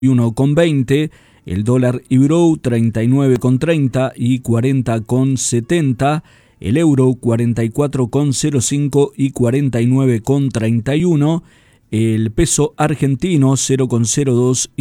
41,20, el dólar Euro 39,30 y 40,70, el euro 44,05 y 49,31, el peso argentino 0,02